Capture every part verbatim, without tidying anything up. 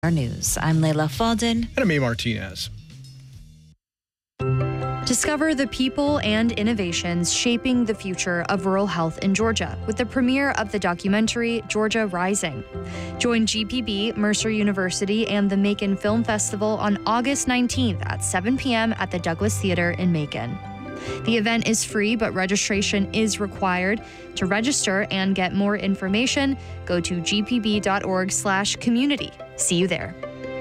Our news. I'm Layla Faldin. And I'm A. Martinez. Discover the people and innovations shaping the future of rural health in Georgia with the premiere of the documentary Georgia Rising. Join G P B, Mercer University, and the Macon Film Festival on August nineteenth at seven p.m. at the Douglas Theater in Macon. The event is free, but registration is required. To register and get more information, go to gpb.org slash community. See you there.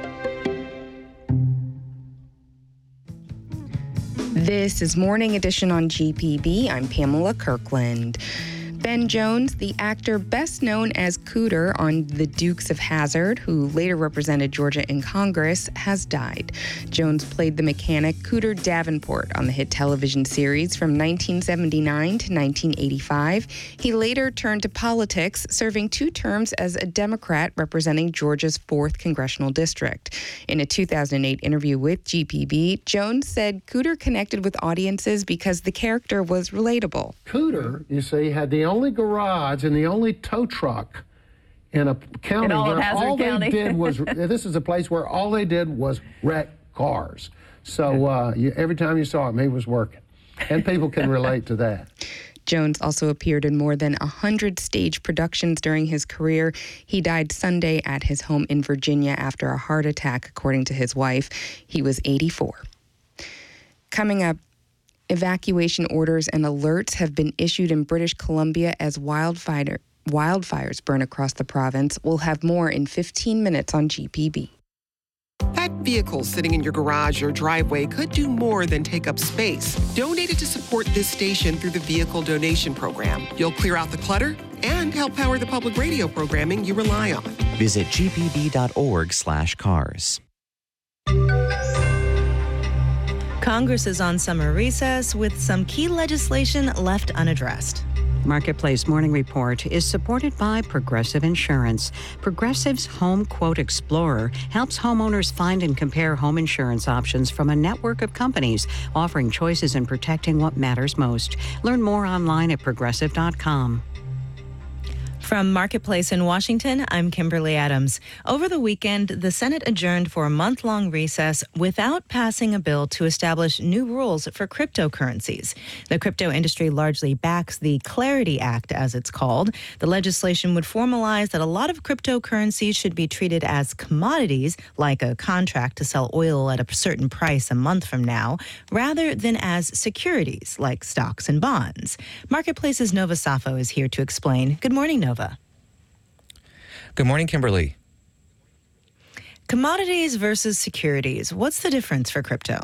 This is Morning Edition on G P B. I'm Pamela Kirkland. Ben Jones, the actor best known as Cooter on The Dukes of Hazzard, who later represented Georgia in Congress, has died. Jones played the mechanic Cooter Davenport on the hit television series from nineteen seventy-nine to nineteen eighty-five. He later turned to politics, serving two terms as a Democrat representing Georgia's fourth Congressional District. In a two thousand eight interview with G P B, Jones said Cooter connected with audiences because the character was relatable. Cooter, you see, had the only garage and the only tow truck in a county in all where all County. they did was, this is a place where all they did was wreck cars. So uh, you, every time you saw him, he was working. And people can relate to that. Jones also appeared in more than one hundred stage productions during his career. He died Sunday at his home in Virginia after a heart attack, according to his wife. He was eighty-four. Coming up, evacuation orders and alerts have been issued in British Columbia as wildfire, wildfires burn across the province. We'll have more in fifteen minutes on G P B. That vehicle sitting in your garage or driveway could do more than take up space. Donate it to support this station through the Vehicle Donation Program. You'll clear out the clutter and help power the public radio programming you rely on. Visit gpb.org slash cars. Congress is on summer recess with some key legislation left unaddressed. Marketplace Morning Report is supported by Progressive Insurance. Progressive's Home Quote Explorer helps homeowners find and compare home insurance options from a network of companies, offering choices and protecting what matters most. Learn more online at progressive dot com. From Marketplace in Washington, I'm Kimberly Adams. Over the weekend, the Senate adjourned for a month-long recess without passing a bill to establish new rules for cryptocurrencies. The crypto industry largely backs the Clarity Act, as it's called. The legislation would formalize that a lot of cryptocurrencies should be treated as commodities, like a contract to sell oil at a certain price a month from now, rather than as securities, like stocks and bonds. Marketplace's Nova Safo is here to explain. Good morning, Nova. Good morning, Kimberly. Commodities versus securities. What's the difference for crypto?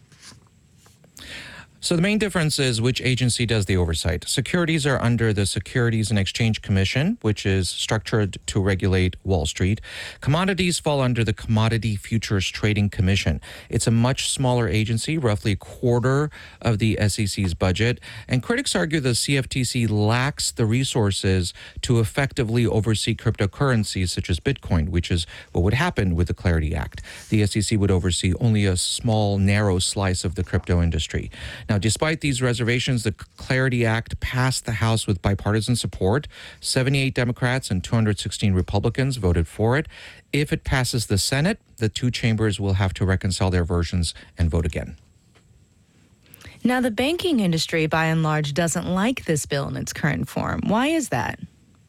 So the main difference is which agency does the oversight. Securities are under the Securities and Exchange Commission, which is structured to regulate Wall Street. Commodities fall under the Commodity Futures Trading Commission. It's a much smaller agency, roughly a quarter of the S E C's budget. And critics argue the C F T C lacks the resources to effectively oversee cryptocurrencies such as Bitcoin, which is what would happen with the Clarity Act. The S E C would oversee only a small, narrow slice of the crypto industry. Now, despite these reservations, the Clarity Act passed the House with bipartisan support. seventy-eight Democrats and two hundred sixteen Republicans voted for it. If it passes the Senate, the two chambers will have to reconcile their versions and vote again. Now, the banking industry, by and large, doesn't like this bill in its current form. Why is that?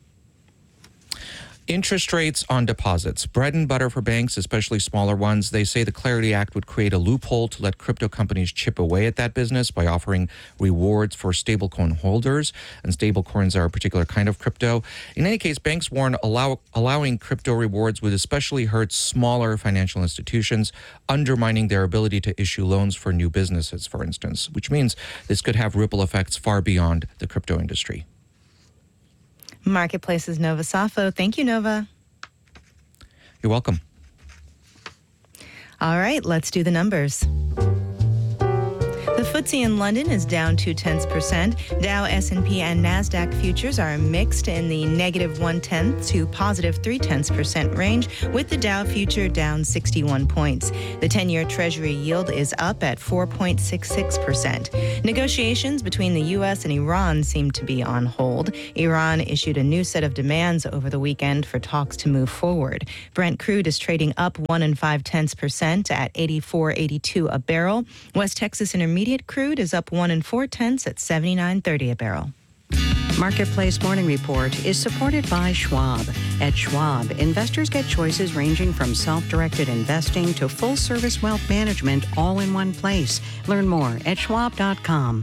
Interest rates on deposits, bread and butter for banks, especially smaller ones. They say the Clarity Act would create a loophole to let crypto companies chip away at that business by offering rewards for stablecoin holders. And stablecoins are a particular kind of crypto. In any case, banks warn allow, allowing crypto rewards would especially hurt smaller financial institutions, undermining their ability to issue loans for new businesses, for instance, which means this could have ripple effects far beyond the crypto industry. Marketplace's Nova Safo. Thank you, Nova. You're welcome. All right, let's do the numbers. The footsie in London is down two-tenths percent. Dow, S and P, and NASDAQ futures are mixed in the negative one-tenth to positive three-tenths percent range, with the Dow future down sixty-one points. The ten-year Treasury yield is up at four point six six percent. Negotiations between the U S and Iran seem to be on hold. Iran issued a new set of demands over the weekend for talks to move forward. Brent crude is trading up one and five-tenths percent at eighty-four eighty-two a barrel. West Texas Intermediate crude is up one and four-tenths at seventy-nine thirty a barrel. Marketplace Morning Report is supported by Schwab. At Schwab, investors get choices ranging from self-directed investing to full-service wealth management all in one place. Learn more at schwab dot com.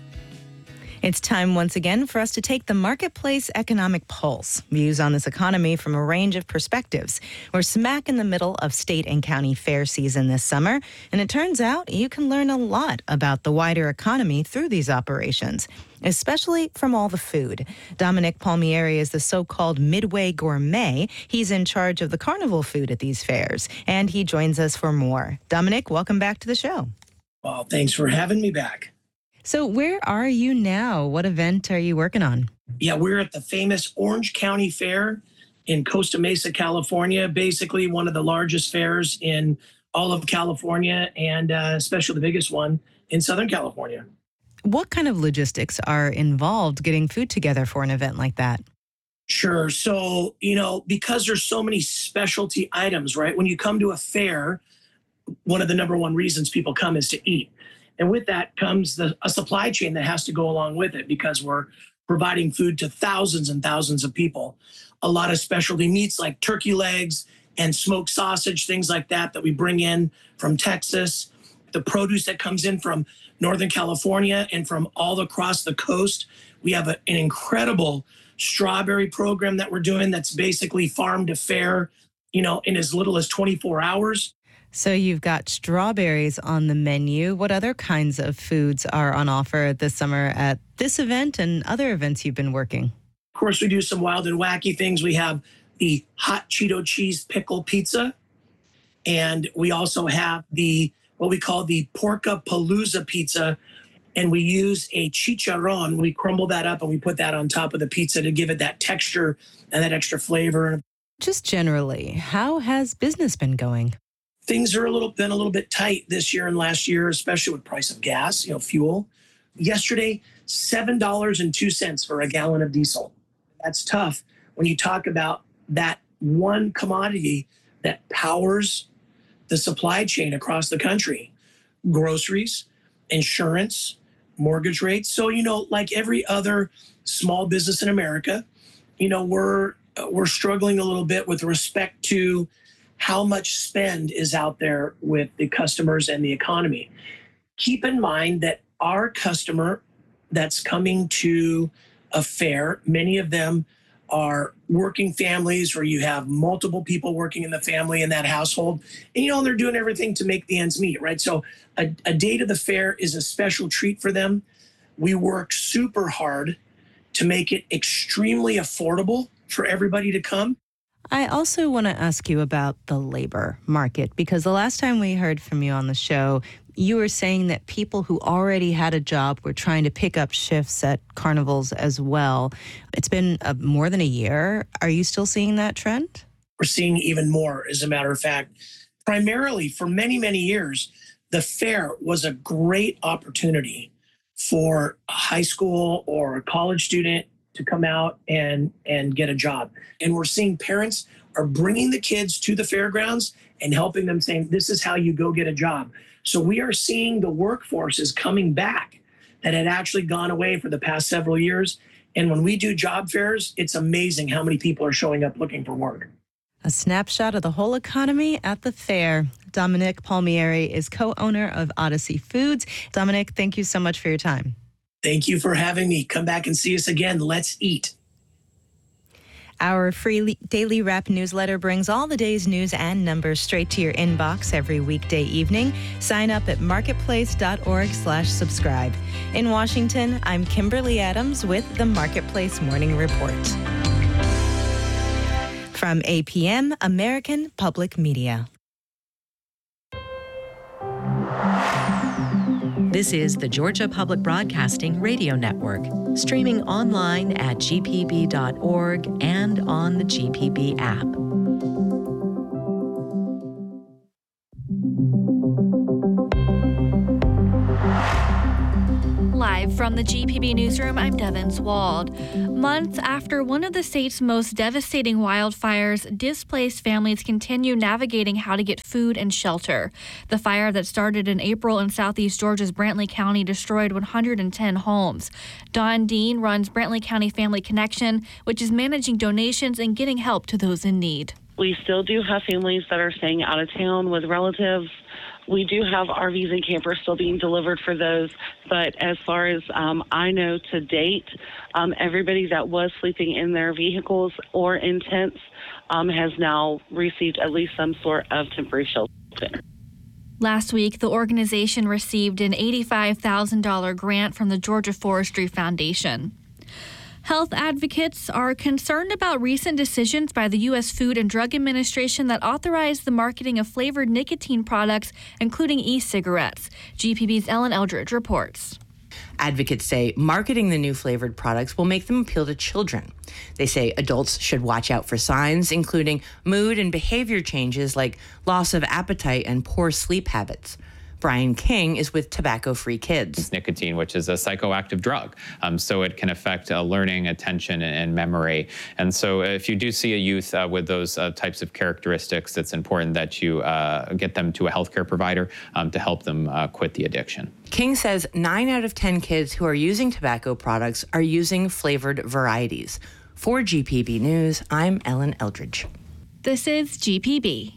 It's time once again for us to take the marketplace economic pulse, views on this economy from a range of perspectives. We're smack in the middle of state and county fair season this summer, and it turns out you can learn a lot about the wider economy through these operations, especially from all the food. Dominic Palmieri is the so-called Midway Gourmet. He's in charge of the carnival food at these fairs, and he joins us for more. Dominic, welcome back to the show. Well, thanks for having me back. So where are you now? What event are you working on? Yeah, we're at the famous Orange County Fair in Costa Mesa, California, basically one of the largest fairs in all of California, and uh, especially the biggest one in Southern California. What kind of logistics are involved getting food together for an event like that? Sure. So, you know, because there's so many specialty items, right? When you come to a fair, one of the number one reasons people come is to eat. And with that comes the, a supply chain that has to go along with it, because we're providing food to thousands and thousands of people. A lot of specialty meats like turkey legs and smoked sausage, things like that, that we bring in from Texas. The produce that comes in from Northern California and from all across the coast. We have a, an incredible strawberry program that we're doing that's basically farm to fair, you know, in as little as twenty-four hours. So you've got strawberries on the menu. What other kinds of foods are on offer this summer at this event and other events you've been working? Of course, we do some wild and wacky things. We have the hot Cheeto cheese pickle pizza. And we also have the what we call the Porca Palooza pizza. And we use a chicharron. We crumble that up and we put that on top of the pizza to give it that texture and that extra flavor. Just generally, how has business been going? Things are a little been a little bit tight this year and last year, especially with price of gas, you know, fuel. Yesterday, seven dollars and two cents for a gallon of diesel. That's tough when you talk about that one commodity that powers the supply chain across the country. Groceries, insurance, mortgage rates. So, you know, like every other small business in America, you know, we're we're struggling a little bit with respect to how much spend is out there with the customers and the economy. Keep in mind that our customer that's coming to a fair, many of them are working families where you have multiple people working in the family in that household. And, you know, they're doing everything to make the ends meet, right? So a, a day to the fair is a special treat for them. We work super hard to make it extremely affordable for everybody to come. I also want to ask you about the labor market, because the last time we heard from you on the show, you were saying that people who already had a job were trying to pick up shifts at carnivals as well. It's been uh, more than a year. Are you still seeing that trend? We're seeing even more, as a matter of fact. Primarily, for many, many years, the fair was a great opportunity for a high school or a college student to come out and, and get a job. And we're seeing parents are bringing the kids to the fairgrounds and helping them, saying, this is how you go get a job. So we are seeing the workforce is coming back that had actually gone away for the past several years. And when we do job fairs, it's amazing how many people are showing up looking for work. A snapshot of the whole economy at the fair. Dominic Palmieri is co-owner of Odyssey Foods. Dominic, thank you so much for your time. Thank you for having me. Come back and see us again. Let's eat. Our free daily wrap newsletter brings all the day's news and numbers straight to your inbox every weekday evening. Sign up at marketplace.org slash subscribe. In Washington, I'm Kimberly Adams with the Marketplace Morning Report. From A P M, American Public Media. This is the Georgia Public Broadcasting Radio Network, streaming online at G P B dot org and on the G P B app. Live from the G P B newsroom, I'm Devin Swald. Months after one of the state's most devastating wildfires, displaced families continue navigating how to get food and shelter. The fire that started in April in southeast Georgia's Brantley County destroyed one hundred ten homes. Dawn Dean runs Brantley County Family Connection, which is managing donations and getting help to those in need. We still do have families that are staying out of town with relatives. We do have R Vs and campers still being delivered for those, but as far as um, I know to date, um, everybody that was sleeping in their vehicles or in tents um, has now received at least some sort of temporary shelter. Last week, the organization received an eighty-five thousand dollars grant from the Georgia Forestry Foundation. Health advocates are concerned about recent decisions by the U S Food and Drug Administration that authorized the marketing of flavored nicotine products, including e-cigarettes. G P B's Ellen Eldridge reports. Advocates say marketing the new flavored products will make them appeal to children. They say adults should watch out for signs, including mood and behavior changes like loss of appetite and poor sleep habits. Brian King is with Tobacco Free Kids. It's nicotine, which is a psychoactive drug, um, so it can affect uh, learning, attention, and, and memory. And so if you do see a youth uh, with those uh, types of characteristics, it's important that you uh, get them to a healthcare provider um, to help them uh, quit the addiction. King says nine out of ten kids who are using tobacco products are using flavored varieties. For G P B News, I'm Ellen Eldridge. This is G P B.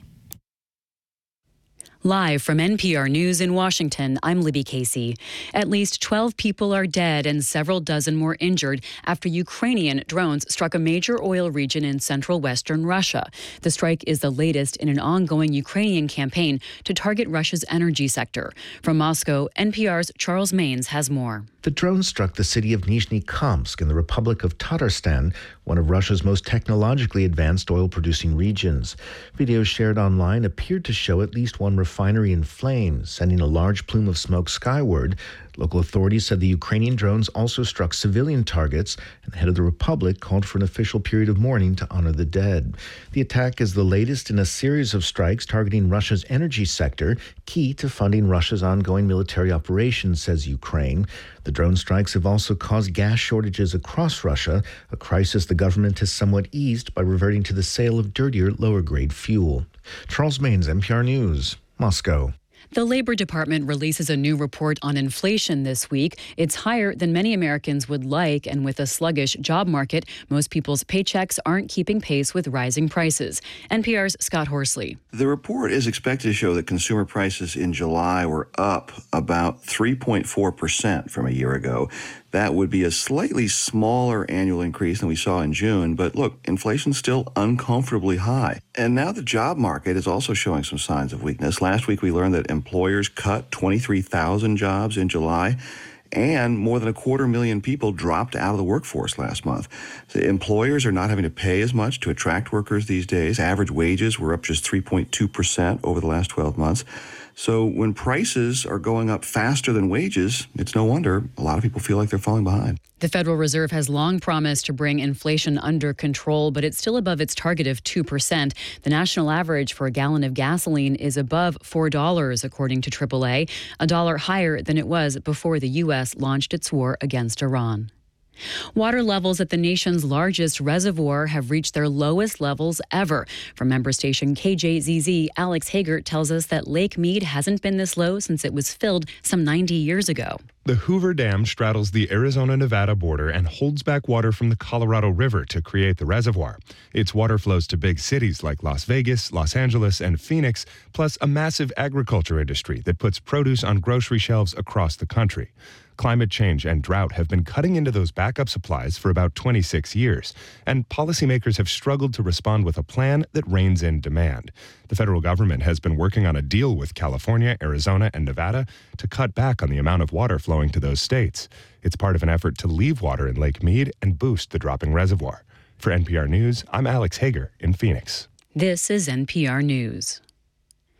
Live from N P R News in Washington, I'm Libby Casey. At least twelve people are dead and several dozen more injured after Ukrainian drones struck a major oil region in central western Russia. The strike is the latest in an ongoing Ukrainian campaign to target Russia's energy sector. From Moscow, N P R's Charles Maines has more. The drone struck the city of Nizhny Kamsk in the Republic of Tatarstan, one of Russia's most technologically advanced oil-producing regions. Videos shared online appeared to show at least one refinery in flames, sending a large plume of smoke skyward. Local authorities said the Ukrainian drones also struck civilian targets, and the head of the republic called for an official period of mourning to honor the dead. The attack is the latest in a series of strikes targeting Russia's energy sector, key to funding Russia's ongoing military operations, says Ukraine. The drone strikes have also caused gas shortages across Russia, a crisis the government has somewhat eased by reverting to the sale of dirtier, lower-grade fuel. Charles Maines, N P R News, Moscow. The Labor Department releases a new report on inflation this week. It's higher than many Americans would like, and with a sluggish job market, most people's paychecks aren't keeping pace with rising prices. N P R's Scott Horsley. The report is expected to show that consumer prices in July were up about three point four percent from a year ago. That would be a slightly smaller annual increase than we saw in June, but look, inflation's still uncomfortably high. And now the job market is also showing some signs of weakness. Last week we learned that employers cut twenty-three thousand jobs in July, and more than a quarter million people dropped out of the workforce last month. So employers are not having to pay as much to attract workers these days. Average wages were up just three point two percent over the last twelve months. So when prices are going up faster than wages, it's no wonder a lot of people feel like they're falling behind. The Federal Reserve has long promised to bring inflation under control, but it's still above its target of two percent. The national average for a gallon of gasoline is above four dollars, according to triple A, a dollar higher than it was before the U S launched its war against Iran. Water levels at the nation's largest reservoir have reached their lowest levels ever. From member station K J Z Z, Alex Hager tells us that Lake Mead hasn't been this low since it was filled some ninety years ago. The Hoover Dam straddles the Arizona-Nevada border and holds back water from the Colorado River to create the reservoir. Its water flows to big cities like Las Vegas, Los Angeles, and Phoenix, plus a massive agriculture industry that puts produce on grocery shelves across the country. Climate change and drought have been cutting into those backup supplies for about twenty-six years, and policymakers have struggled to respond with a plan that reins in demand. The federal government has been working on a deal with California, Arizona, and Nevada to cut back on the amount of water flowing to those states. It's part of an effort to leave water in Lake Mead and boost the dropping reservoir. For N P R News, I'm Alex Hager in Phoenix. This is N P R News.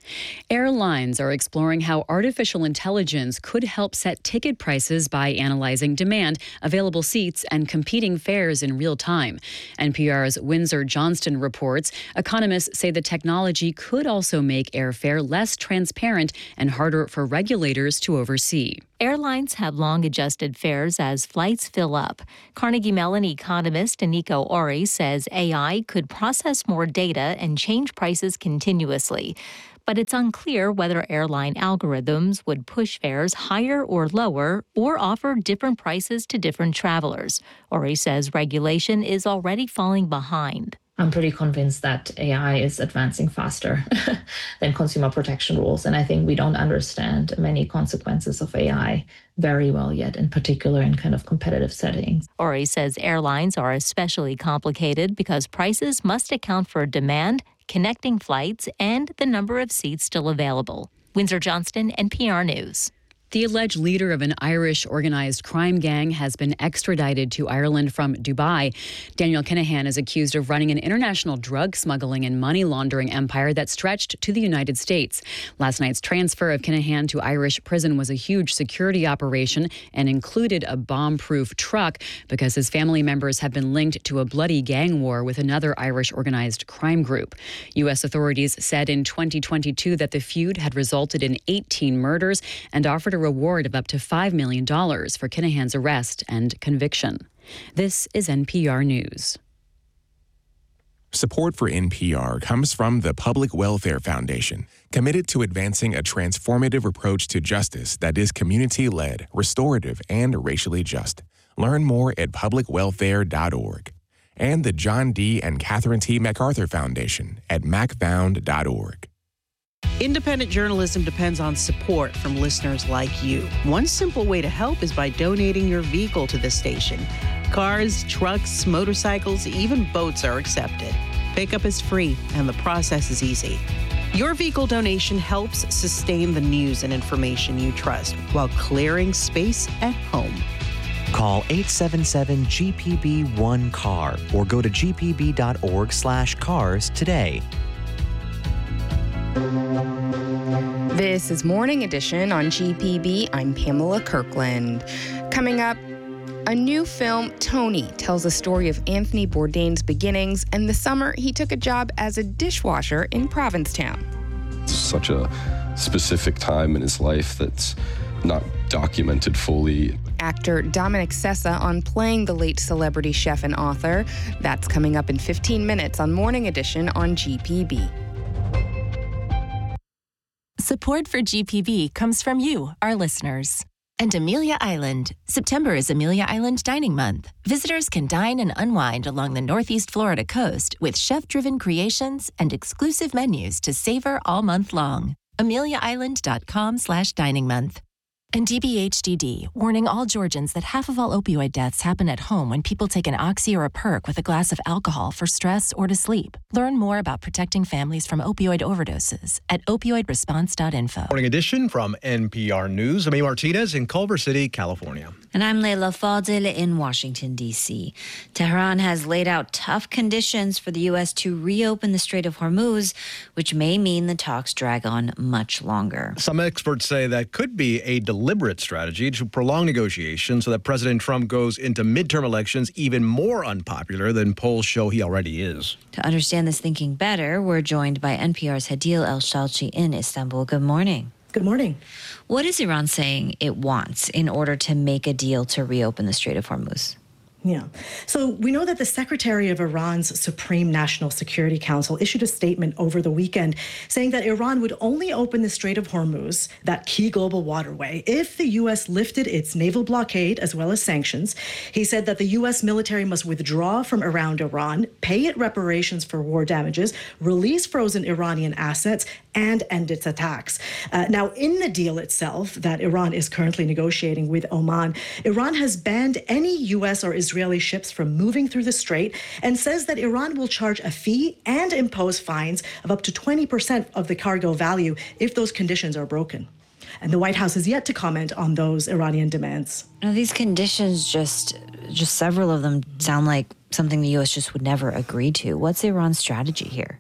Airlines are exploring how artificial intelligence could help set ticket prices by analyzing demand, available seats, and competing fares in real time. N P R's Windsor Johnston reports economists say the technology could also make airfare less transparent and harder for regulators to oversee. Airlines have long adjusted fares as flights fill up. Carnegie Mellon economist Nico Ori says A I could process more data and change prices continuously. But it's unclear whether airline algorithms would push fares higher or lower or offer different prices to different travelers. Ori says regulation is already falling behind. I'm pretty convinced that A I is advancing faster than consumer protection rules. And I think we don't understand many consequences of A I very well yet, in particular in kind of competitive settings. Ori says airlines are especially complicated because prices must account for demand, connecting flights, and the number of seats still available. Windsor Johnston, N P R News. The alleged leader of an Irish organized crime gang has been extradited to Ireland from Dubai. Daniel Kinahan is accused of running an international drug smuggling and money laundering empire that stretched to the United States. Last night's transfer of Kinahan to Irish prison was a huge security operation and included a bomb-proof truck because his family members have been linked to a bloody gang war with another Irish organized crime group. U S authorities said in twenty twenty-two that the feud had resulted in eighteen murders and offered a reward of up to five million dollars for Kinahan's arrest and conviction. This is N P R News. Support for N P R comes from the Public Welfare Foundation, committed to advancing a transformative approach to justice that is community-led, restorative, and racially just. Learn more at public welfare dot org. And the John D. and Catherine T. MacArthur Foundation at mac found dot org. Independent journalism depends on support from listeners like you. One simple way to help is by donating your vehicle to the station. Cars, trucks, motorcycles, even boats are accepted. Pickup is free, and the process is easy. Your vehicle donation helps sustain the news and information you trust while clearing space at home. Call eight seven seven G P B one C A R or go to g p b dot org slash cars today. This is Morning Edition on G P B. I'm Pamela Kirkland. Coming up, a new film, Tony, tells the story of Anthony Bourdain's beginnings and the summer he took a job as a dishwasher in Provincetown. Such a specific time in his life that's not documented fully. Actor Dominic Sessa on playing the late celebrity chef and author. That's coming up in fifteen minutes on Morning Edition on G P B. Support for G P B comes from you, our listeners. And Amelia Island. September is Amelia Island Dining Month. Visitors can dine and unwind along the Northeast Florida coast with chef-driven creations and exclusive menus to savor all month long. amelia island dot com slash dining month. And D B H D D, warning all Georgians that half of all opioid deaths happen at home when people take an Oxy or a Perk with a glass of alcohol for stress or to sleep. Learn more about protecting families from opioid overdoses at opioid response dot info. Morning Edition from N P R News. I'm A. Martinez in Culver City, California. And I'm Leila Fadel in Washington, D C. Tehran has laid out tough conditions for the U S to reopen the Strait of Hormuz, which may mean the talks drag on much longer. Some experts say that could be a deliberate strategy to prolong negotiations so that President Trump goes into midterm elections even more unpopular than polls show he already is. To understand this thinking better, we're joined by N P R's Hadil El-Shalchi in Istanbul. Good morning. Good morning. What is Iran saying it wants in order to make a deal to reopen the Strait of Hormuz? Yeah. So we know that the Secretary of Iran's Supreme National Security Council issued a statement over the weekend saying that Iran would only open the Strait of Hormuz, that key global waterway, if the U S lifted its naval blockade as well as sanctions. He said that the U S military must withdraw from around Iran, pay it reparations for war damages, release frozen Iranian assets, and end its attacks. Uh, now, in the deal itself that Iran is currently negotiating with Oman, Iran has banned any U S or Israeli ships from moving through the strait and says that Iran will charge a fee and impose fines of up to twenty percent of the cargo value if those conditions are broken. And the White House has yet to comment on those Iranian demands. Now, these conditions, just, just several of them, sound like something the U S just would never agree to. What's Iran's strategy here?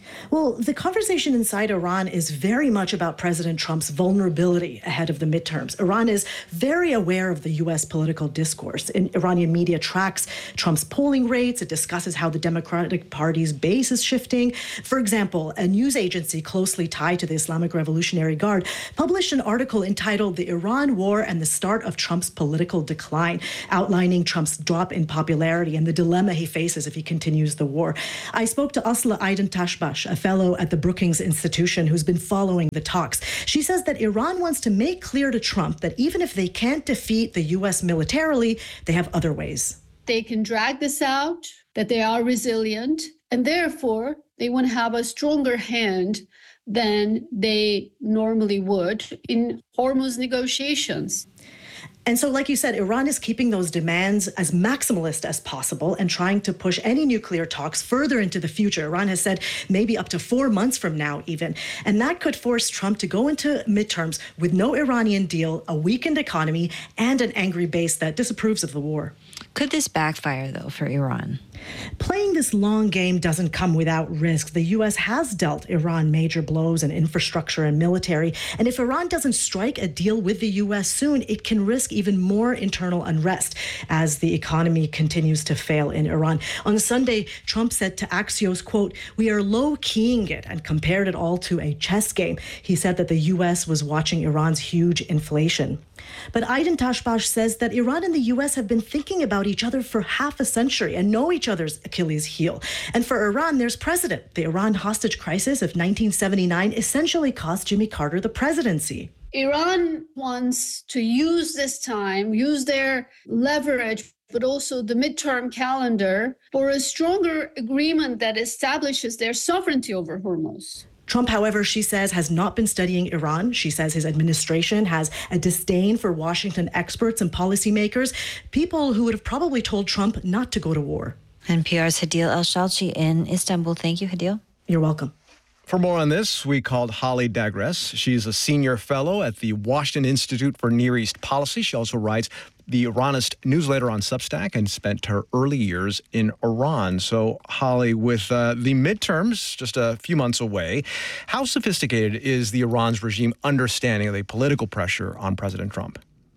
Well, the conversation inside Iran is very much about President Trump's vulnerability ahead of the midterms. Iran is very aware of the U S political discourse. And Iranian media tracks Trump's polling rates. It discusses how the Democratic Party's base is shifting. For example, a news agency closely tied to the Islamic Revolutionary Guard published an article entitled "The Iran War and the Start of Trump's Political Decline," outlining Trump's drop in popularity and the dilemma he faces if he continues the war. I spoke to Asla Aydin Tashbash, a fellow at the Brookings Institution who's been following the talks. She says that Iran wants to make clear to Trump that even if they can't defeat the U S militarily, they have other ways. They can drag this out, that they are resilient, and therefore they want to have a stronger hand than they normally would in Hormuz negotiations. And so, like you said, Iran is keeping those demands as maximalist as possible and trying to push any nuclear talks further into the future. Iran has said maybe up to four months from now even. And that could force Trump to go into midterms with no Iranian deal, a weakened economy, and an angry base that disapproves of the war. Could this backfire, though, for Iran? Playing this long game doesn't come without risk. The U S has dealt Iran major blows in infrastructure and military. And if Iran doesn't strike a deal with the U S soon, it can risk even more internal unrest as the economy continues to fail in Iran. On Sunday, Trump said to Axios, quote, "We are low-keying it," and compared it all to a chess game. He said that the U S was watching Iran's huge inflation. But Aydin Tashbash says that Iran and the U S have been thinking about each other for half a century and know each other's Achilles heel. And for Iran, there's precedent. The Iran hostage crisis of nineteen seventy-nine essentially cost Jimmy Carter the presidency. Iran wants to use this time, use their leverage, but also the midterm calendar for a stronger agreement that establishes their sovereignty over Hormuz. Trump, however, she says, has not been studying Iran. She says his administration has a disdain for Washington experts and policymakers, people who would have probably told Trump not to go to war. N P R's Hadil El-Shalchi in Istanbul. Thank you, Hadil. You're welcome. For more on this, we called Holly Dagres. She's a senior fellow at the Washington Institute for Near East Policy. She also writes the Iranist newsletter on Substack and spent her early years in Iran. So, Holly, with uh, the midterms just a few months away, how sophisticated is the Iran's regime understanding of the political pressure on President Trump?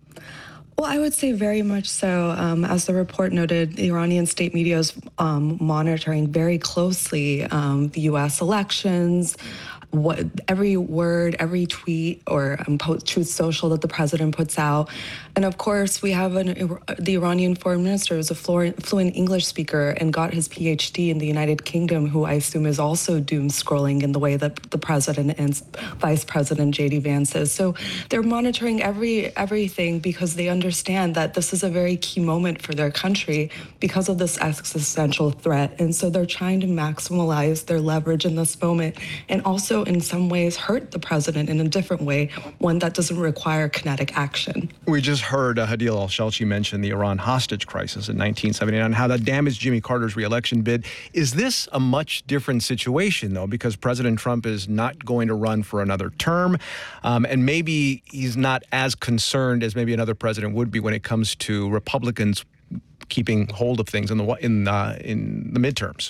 Well, I would say very much so. Um, as the report noted, the Iranian state media is um, monitoring very closely um, the U S elections, what every word, every tweet or um, Truth Social that the president puts out. And of course, we have an, the Iranian foreign minister is a fluent English speaker and got his P H D in the United Kingdom, who I assume is also doom scrolling in the way that the president and Vice President J D Vance is. So they're monitoring every everything because they understand that this is a very key moment for their country because of this existential threat. And so they're trying to maximize their leverage in this moment and also in some ways hurt the president in a different way, one that doesn't require kinetic action. We just heard uh, Hadil Al-Shalchi mention the Iran hostage crisis in nineteen seventy-nine, how that damaged Jimmy Carter's reelection bid. Is this a much different situation, though, because President Trump is not going to run for another term, um, and maybe he's not as concerned as maybe another president would be when it comes to Republicans keeping hold of things in the in uh, in the midterms?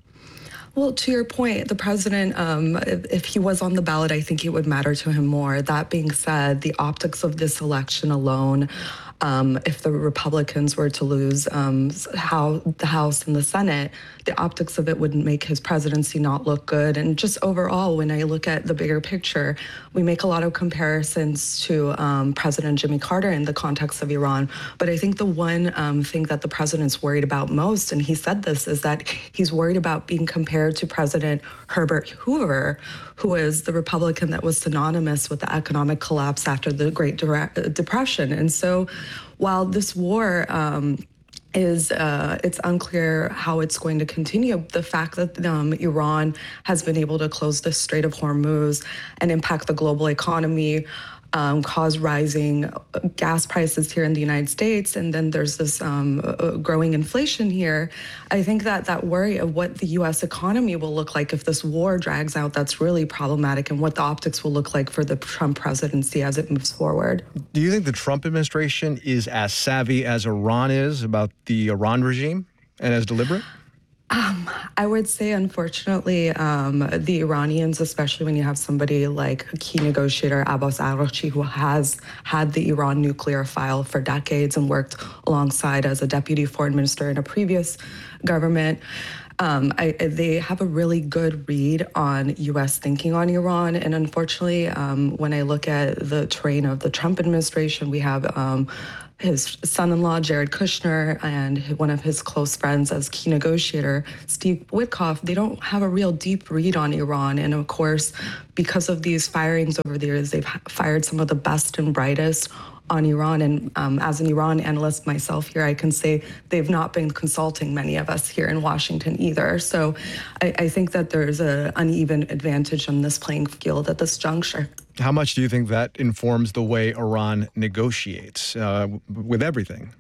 Well, to your point, the president, um, if, if he was on the ballot, I think it would matter to him more. That being said, the optics of this election alone, um, if the Republicans were to lose um, how, the House and the Senate, the optics of it would make his presidency not look good. And just overall, when I look at the bigger picture, we make a lot of comparisons to um, President Jimmy Carter in the context of Iran. But I think the one um, thing that the president's worried about most, and he said this, is that he's worried about being compared to President Herbert Hoover, who is the Republican that was synonymous with the economic collapse after the Great Depression. And so while this war um, is uh, it's unclear how it's going to continue. The fact that um, Iran has been able to close the Strait of Hormuz and impact the global economy, um, cause rising gas prices here in the United States, and then there's this um, uh, growing inflation here. I think that that worry of what the U S economy will look like if this war drags out, that's really problematic, and what the optics will look like for the Trump presidency as it moves forward. Do you think the Trump administration is as savvy as Iran is about the Iran regime and as deliberate? Um, I would say, unfortunately, um, the Iranians, especially when you have somebody like key negotiator Abbas Araghchi, who has had the Iran nuclear file for decades and worked alongside as a deputy foreign minister in a previous government. Um, I, they have a really good read on U S thinking on Iran. And unfortunately, um, when I look at the terrain of the Trump administration, we have um, his son-in-law, Jared Kushner, and one of his close friends as key negotiator, Steve Witkoff. They don't have a real deep read on Iran. And of course, because of these firings over the years, they've fired some of the best and brightest on Iran. And um, as an Iran analyst myself here, I can say they've not been consulting many of us here in Washington either. So I, I think that there's an uneven advantage on this playing field at this juncture. How much do you think that informs the way Iran negotiates uh, with everything?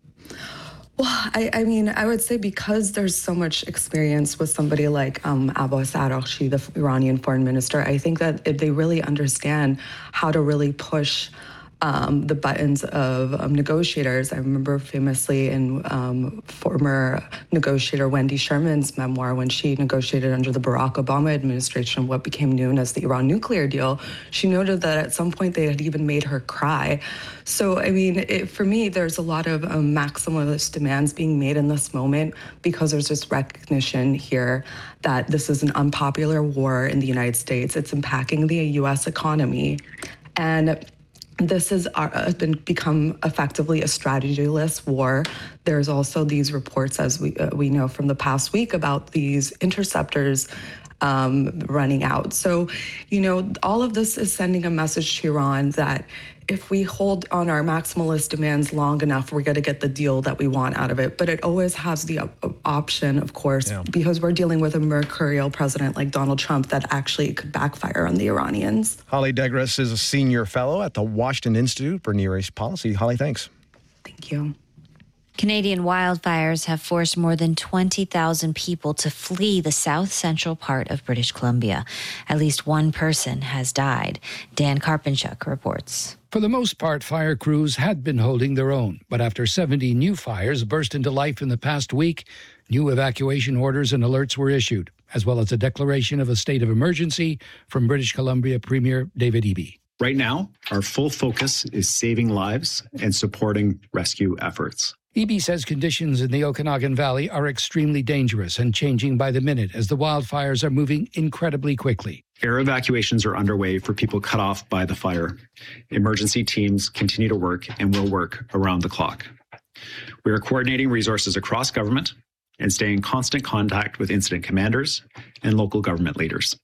Well, I, I mean, I would say because there's so much experience with somebody like um, Abbas Araghchi, the Iranian foreign minister, I think that if they really understand how to really push Um, the buttons of um, negotiators. I remember famously in um, former negotiator Wendy Sherman's memoir, when she negotiated under the Barack Obama administration what became known as the Iran nuclear deal, she noted that at some point they had even made her cry. So, I mean, it, for me, there's a lot of um, maximalist demands being made in this moment because there's this recognition here that this is an unpopular war in the United States. It's impacting the U S economy. And this has uh, been become effectively a strategyless war. There's also these reports, as we uh, we know from the past week, about these interceptors um, running out. So, you know, all of this is sending a message to Iran that if we hold on our maximalist demands long enough, we're going to get the deal that we want out of it. But it always has the op- option, of course, yeah. because we're dealing with a mercurial president like Donald Trump that actually could backfire on the Iranians. Holly Degres is a senior fellow at the Washington Institute for Near East Policy. Holly, thanks. Thank you. Canadian wildfires have forced more than twenty thousand people to flee the south-central part of British Columbia. At least one person has died. Dan Karpinchuk reports. For the most part, fire crews had been holding their own, but after seventy new fires burst into life in the past week, new evacuation orders and alerts were issued, as well as a declaration of a state of emergency from British Columbia Premier David Eby. Right now, our full focus is saving lives and supporting rescue efforts. Eby says conditions in the Okanagan Valley are extremely dangerous and changing by the minute as the wildfires are moving incredibly quickly. Air evacuations are underway for people cut off by the fire. Emergency teams continue to work and will work around the clock. We are coordinating resources across government and staying in constant contact with incident commanders and local government leaders.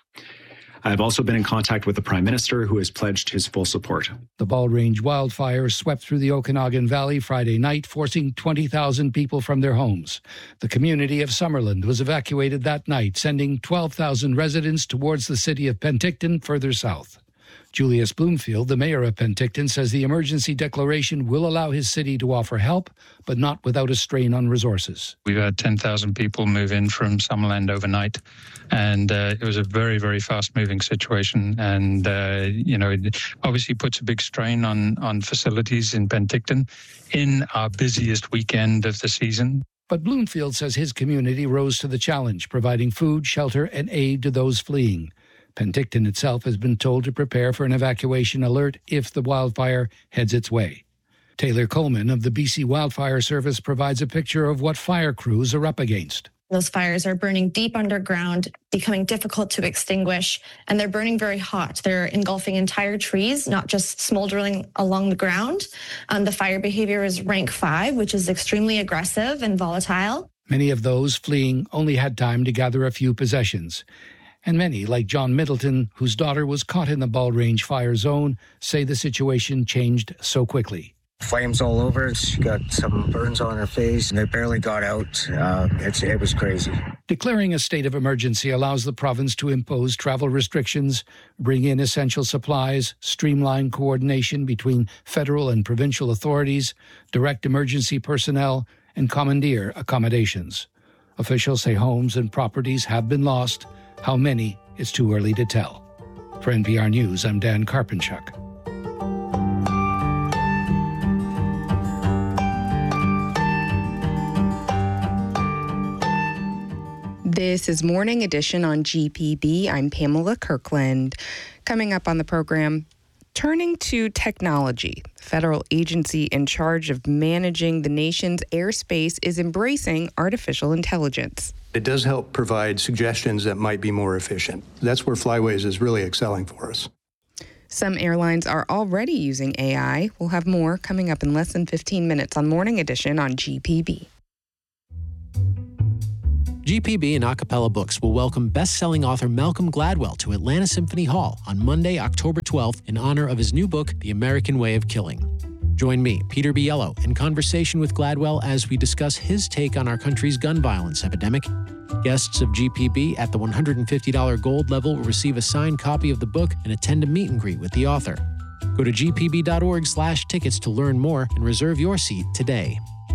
I have also been in contact with the Prime Minister, who has pledged his full support. The Ball Range wildfires swept through the Okanagan Valley Friday night, forcing twenty thousand people from their homes. The community of Summerland was evacuated that night, sending twelve thousand residents towards the city of Penticton further south. Julius Bloomfield, the mayor of Penticton, says the emergency declaration will allow his city to offer help, but not without a strain on resources. We've had ten thousand people move in from Summerland overnight, and uh, it was a very, very fast-moving situation. And, uh, you know, it obviously puts a big strain on, on facilities in Penticton in our busiest weekend of the season. But Bloomfield says his community rose to the challenge, providing food, shelter, and aid to those fleeing. Penticton itself has been told to prepare for an evacuation alert if the wildfire heads its way. Taylor Coleman of the B C Wildfire Service provides a picture of what fire crews are up against. Those fires are burning deep underground, becoming difficult to extinguish, and they're burning very hot. They're engulfing entire trees, not just smoldering along the ground. Um, the fire behavior is rank five, which is extremely aggressive and volatile. Many of those fleeing only had time to gather a few possessions. And many, like John Middleton, whose daughter was caught in the Ball Range fire zone, say the situation changed so quickly. Flames all over. She got some burns on her face, and they barely got out. Uh, it's, it was crazy. Declaring a state of emergency allows the province to impose travel restrictions, bring in essential supplies, streamline coordination between federal and provincial authorities, direct emergency personnel, and commandeer accommodations. Officials say homes and properties have been lost. How many is too early to tell. For N P R News, I'm Dan Karpinchuk. This is Morning Edition on G P B. I'm Pamela Kirkland. Coming up on the program, turning to technology. The federal agency in charge of managing the nation's airspace is embracing artificial intelligence. It does help provide suggestions that might be more efficient. That's where Flyways is really excelling for us. Some airlines are already using A I. We'll have more coming up in less than fifteen minutes on Morning Edition on G P B. G P B and Acapella Books will welcome best-selling author Malcolm Gladwell to Atlanta Symphony Hall on Monday, October twelfth, in honor of his new book, The American Way of Killing. Join me, Peter Biello, in conversation with Gladwell as we discuss his take on our country's gun violence epidemic. Guests of G P B at the one hundred fifty dollars gold level will receive a signed copy of the book and attend a meet and greet with the author. Go to g p b dot org slash tickets to learn more and reserve your seat today.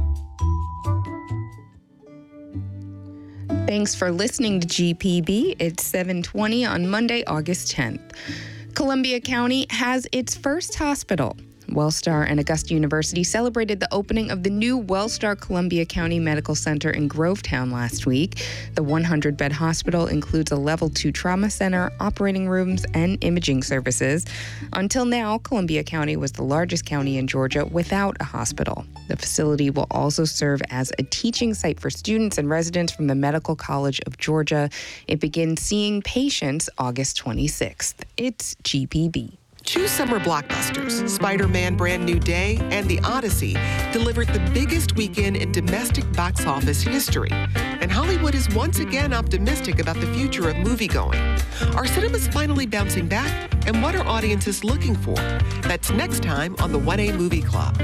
Thanks for listening to G P B. It's seven twenty on Monday, August tenth. Columbia County has its first hospital. Wellstar and Augusta University celebrated the opening of the new Wellstar Columbia County Medical Center in Grovetown last week. The one hundred bed hospital includes a level two trauma center, operating rooms, and imaging services. Until now, Columbia County was the largest county in Georgia without a hospital. The facility will also serve as a teaching site for students and residents from the Medical College of Georgia. It begins seeing patients August twenty-sixth. It's G P B. Two summer blockbusters, Spider-Man Brand New Day and The Odyssey, delivered the biggest weekend in domestic box office history. And Hollywood is once again optimistic about the future of moviegoing. Are cinemas finally bouncing back? And what are audiences looking for? That's next time on the one A Movie Club.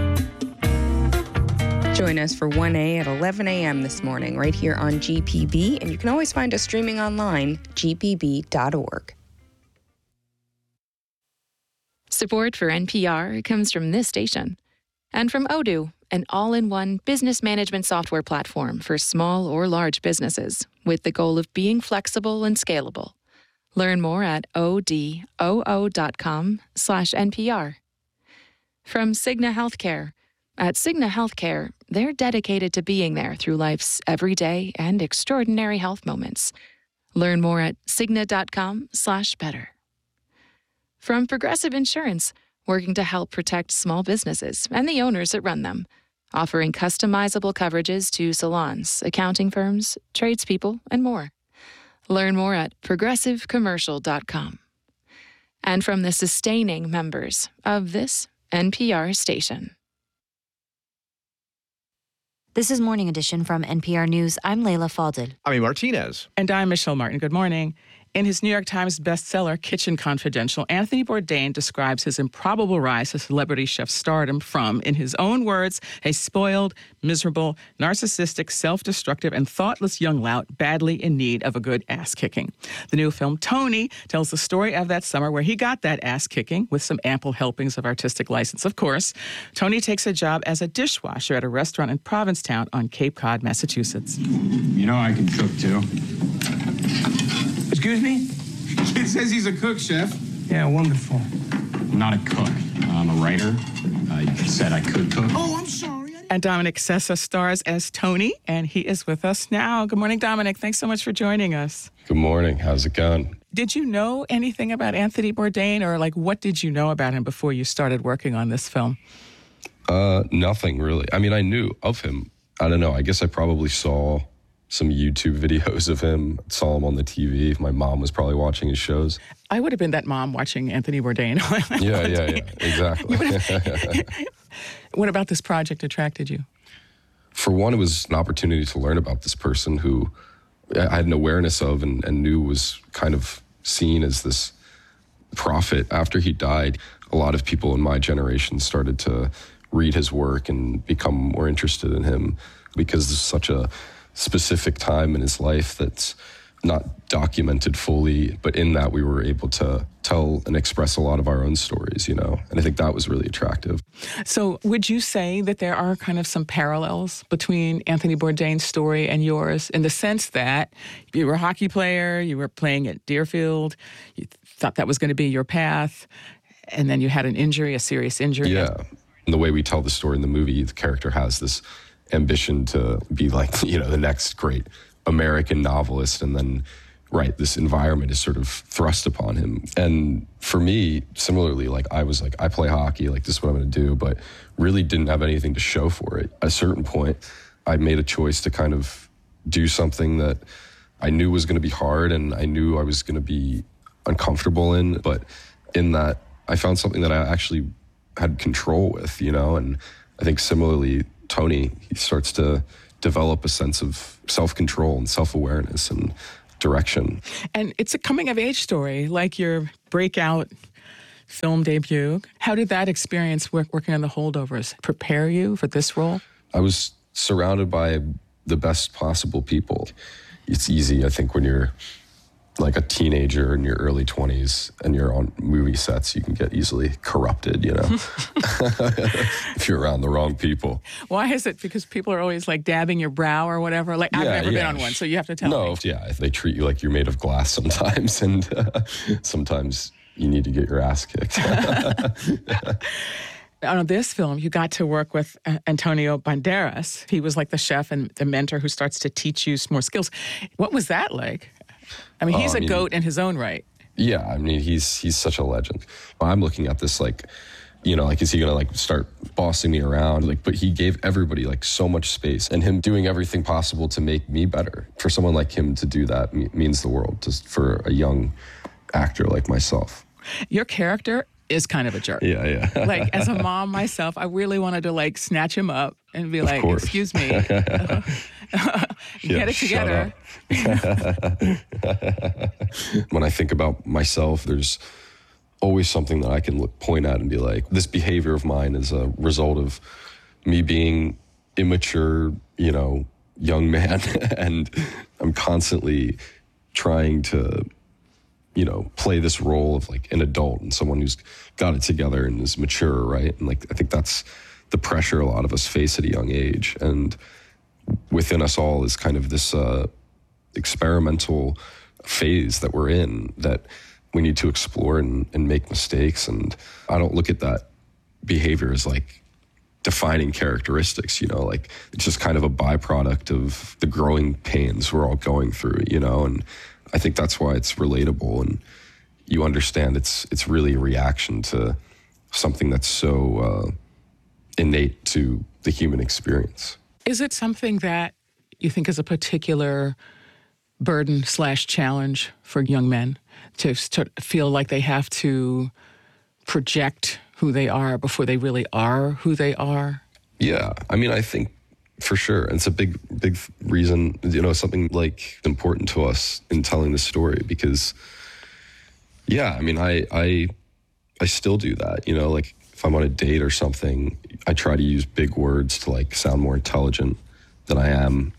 Join us for one A at eleven a.m. this morning right here on G P B. And you can always find us streaming online, g p b dot org. Support for N P R comes from this station and from Odoo, an all-in-one business management software platform for small or large businesses with the goal of being flexible and scalable. Learn more at odoo dot com slash N P R. From Cigna Healthcare. At Cigna Healthcare, they're dedicated to being there through life's everyday and extraordinary health moments. Learn more at cigna dot com slash better. From Progressive Insurance, working to help protect small businesses and the owners that run them, offering customizable coverages to salons, accounting firms, tradespeople, and more. Learn more at progressive commercial dot com. And from the sustaining members of this N P R station. This is Morning Edition from N P R News. I'm Leila Fadel. I'm Martinez. And I'm Michelle Martin. Good morning. In his New York Times bestseller, Kitchen Confidential, Anthony Bourdain describes his improbable rise to celebrity chef stardom from, in his own words, a spoiled, miserable, narcissistic, self-destructive, and thoughtless young lout badly in need of a good ass-kicking. The new film, Tony, tells the story of that summer where he got that ass-kicking, with some ample helpings of artistic license, of course. Tony takes a job as a dishwasher at a restaurant in Provincetown on Cape Cod, Massachusetts. You know I can cook, too. Excuse me? It says he's a cook, chef. Yeah, wonderful. I'm not a cook. I'm a writer. I said I could cook. Oh, I'm sorry. And Dominic Sessa stars as Tony, and he is with us now. Good morning, Dominic. Thanks so much for joining us. Good morning. How's it going? Did you know anything about Anthony Bourdain, or like what did you know about him before you started working on this film? Uh, nothing really. I mean, I knew of him. I don't know. I guess I probably saw some YouTube videos of him, saw him on the T V. My mom was probably watching his shows. I would have been that mom watching Anthony Bourdain. yeah, yeah, yeah, exactly. What about this project attracted you? For one, it was an opportunity to learn about this person who I had an awareness of and, and knew was kind of seen as this prophet. After he died, a lot of people in my generation started to read his work and become more interested in him because there's such a specific time in his life that's not documented fully, but in that we were able to tell and express a lot of our own stories, you know, and I think that was really attractive. So would you say that there are kind of some parallels between Anthony Bourdain's story and yours in the sense that you were a hockey player, you were playing at Deerfield, you thought that was going to be your path, and then you had an injury, a serious injury? Yeah. And the way we tell the story in the movie, the character has this ambition to be like, you know, the next great American novelist, and then, right, this environment is sort of thrust upon him. And for me, similarly, like I was like, I play hockey, like this is what I'm going to do, but really didn't have anything to show for it. At a certain point, I made a choice to kind of do something that I knew was going to be hard and I knew I was going to be uncomfortable in, but in that I found something that I actually had control with, you know, and I think similarly, Tony, he starts to develop a sense of self-control and self-awareness and direction. And it's a coming-of-age story, like your breakout film debut. How did that experience work, working on The Holdovers prepare you for this role? I was surrounded by the best possible people. It's easy, I think, when you're like a teenager in your early twenties and you're on movie sets, you can get easily corrupted, you know, if you're around the wrong people. Why is it? Because people are always like dabbing your brow or whatever? Like, I've Yeah, never yeah. been on one, so you have to tell no, me. yeah, they treat you like you're made of glass sometimes, and uh, sometimes you need to get your ass kicked. On this film, you got to work with uh, Antonio Banderas. He was like the chef and the mentor who starts to teach you more skills. What was that like? I mean, he's Oh, I a mean- goat in his own right. Yeah, I mean, he's he's such a legend. I'm looking at this like, you know, like, is he gonna like start bossing me around? Like, but he gave everybody like so much space, and him doing everything possible to make me better. For someone like him to do that me- means the world, just for a young actor like myself. Your character is kind of a jerk. Yeah, yeah. Like, as a mom myself, I really wanted to like snatch him up and be Of like, course. excuse me, Yeah, get it shut together. When I think about myself, there's always something that I can look, point at and be like, this behavior of mine is a result of me being immature, you know, young man. And I'm constantly trying to, you know, play this role of like an adult and someone who's got it together and is mature, right? And like, I think that's the pressure a lot of us face at a young age. And within us all is kind of this uh, experimental phase that we're in that we need to explore and, and make mistakes. And I don't look at that behavior as like defining characteristics, you know, like it's just kind of a byproduct of the growing pains we're all going through, you know, and I think that's why it's relatable and you understand it's it's really a reaction to something that's so uh, innate to the human experience. Is it something that you think is a particular burden slash challenge for young men to start, feel like they have to project who they are before they really are who they are? Yeah, I mean, I think for sure. And it's a big, big reason, you know, something like important to us in telling this story because, yeah, I mean, I, I, I still do that, you know, like if I'm on a date or something, I try to use big words to like sound more intelligent than I am.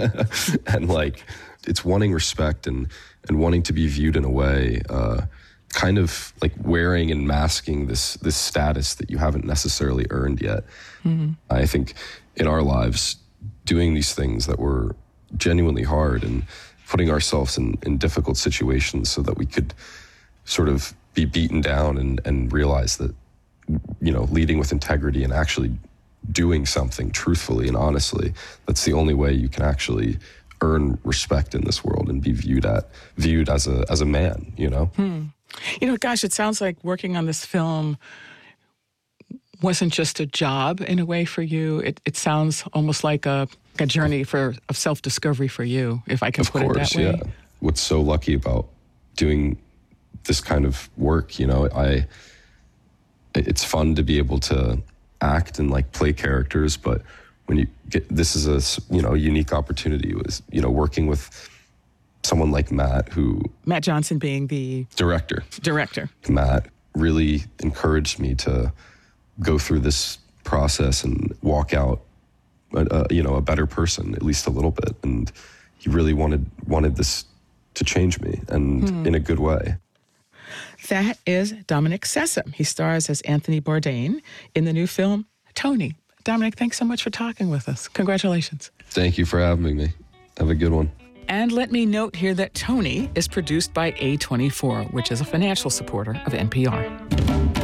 And like, it's wanting respect and, and wanting to be viewed in a way, uh, kind of like wearing and masking this, this status that you haven't necessarily earned yet. Mm-hmm. I think in our lives, doing these things that were genuinely hard and putting ourselves in, in difficult situations so that we could sort of be beaten down and, and realize that, you know, leading with integrity and actually doing something truthfully and honestly, that's the only way you can actually earn respect in this world and be viewed at viewed as a as a man, you know? Hmm. You know, gosh, it sounds like working on this film wasn't just a job in a way for you. It, it sounds almost like a, a journey for of self-discovery for you, if I can Of put course, it that way. yeah. What's so lucky about doing this kind of work, you know, I it's fun to be able to act and like play characters, but when you get, this is a, you know, unique opportunity was, you know, working with someone like Matt, who Matt Johnson being the director, director. Matt really encouraged me to go through this process and walk out, a, a, you know, a better person, at least a little bit. And he really wanted, wanted this to change me and Hmm. in a good way. That is Dominic Sessom. He stars as Anthony Bourdain in the new film, Tony. Dominic, thanks so much for talking with us. Congratulations. Thank you for having me. Have a good one. And let me note here that Tony is produced by A twenty-four, which is a financial supporter of N P R.